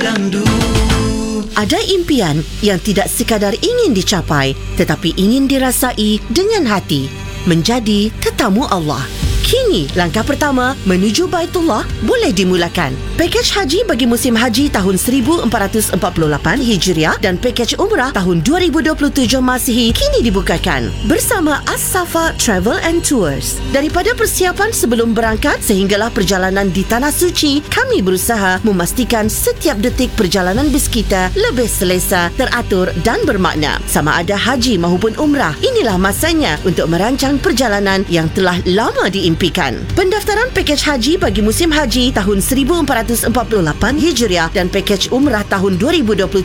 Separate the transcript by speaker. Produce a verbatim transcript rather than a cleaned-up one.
Speaker 1: dangdut.
Speaker 2: Ada impian yang tidak sekadar ingin dicapai, tetapi ingin dirasai dengan hati. Menjadi tetamu Allah. Kini, langkah pertama menuju Baitullah boleh dimulakan. Pakej haji bagi musim haji tahun seribu empat ratus empat puluh lapan Hijriah dan pakej umrah tahun dua ribu dua puluh tujuh Masihi kini dibukakan bersama As-Safa Travel and Tours. Daripada persiapan sebelum berangkat sehinggalah perjalanan di Tanah Suci, kami berusaha memastikan setiap detik perjalanan bus kita lebih selesa, teratur dan bermakna. Sama ada haji maupun umrah, inilah masanya untuk merancang perjalanan yang telah lama diimpikan. Pendaftaran pakej haji bagi musim haji tahun seribu empat ratus empat puluh lapan Hijriah dan pakej umrah tahun dua ribu dua puluh